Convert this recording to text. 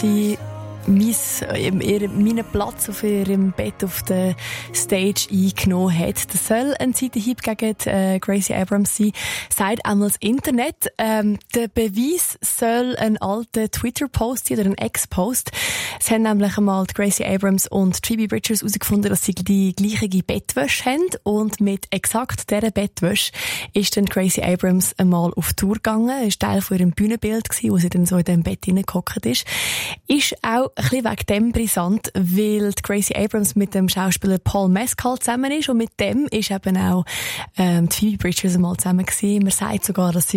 die meinen Platz auf ihrem Bett auf der Stage eingenommen hat. Das soll ein Seitenhieb gegen Gracie Abrams sein, sagt einmal das Internet. Der Beweis soll ein alter Twitter-Post sein oder ein Ex-Post. Es haben nämlich einmal Gracie Abrams und Phoebe Bridgers herausgefunden, dass sie die gleiche Bettwäsche haben, und mit exakt dieser Bettwäsche ist dann Gracie Abrams einmal auf Tour gegangen. Das war Teil von ihrem Bühnenbild, wo sie dann so in diesem Bett hineingehockt ist. Ist auch ein bisschen wegen dem brisant, weil die Gracie Abrams mit dem Schauspieler Paul Mescal zusammen ist, und mit dem ist eben auch die Phoebe Bridgers einmal zusammen gewesen. Man sagt sogar, dass sie